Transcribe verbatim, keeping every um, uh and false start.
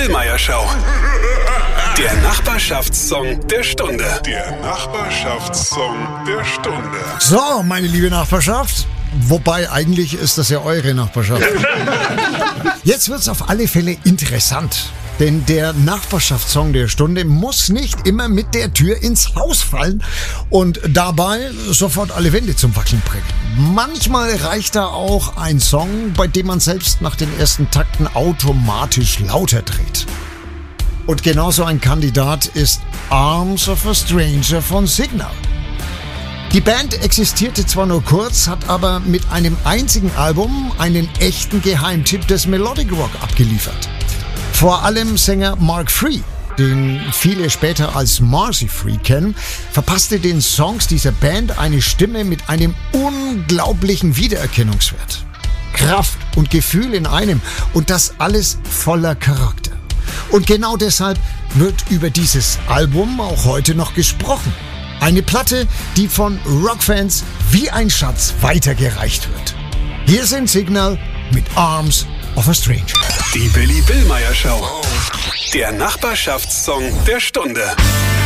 Billmeyer Show. Der Nachbarschaftssong der Stunde. Der Nachbarschaftssong der Stunde. So, meine liebe Nachbarschaft. Wobei, eigentlich ist das ja eure Nachbarschaft. Jetzt wird's auf alle Fälle interessant. Denn der Nachbarschaftssong der Stunde muss nicht immer mit der Tür ins Haus fallen und dabei sofort alle Wände zum Wackeln bringen. Manchmal reicht da auch ein Song, bei dem man selbst nach den ersten Takten automatisch lauter dreht. Und genauso ein Kandidat ist Arms of a Stranger von Signal. Die Band existierte zwar nur kurz, hat aber mit einem einzigen Album einen echten Geheimtipp des Melodic Rock abgeliefert. Vor allem Sänger Mark Free, den viele später als Marcy Free kennen, verpasste den Songs dieser Band eine Stimme mit einem unglaublichen Wiedererkennungswert. Kraft und Gefühl in einem und das alles voller Charakter. Und genau deshalb wird über dieses Album auch heute noch gesprochen. Eine Platte, die von Rockfans wie ein Schatz weitergereicht wird. Hier sind Signal mit Arms of a Stranger. Die Billy Billmeyer Show. Der Nachbarschaftssong der Stunde.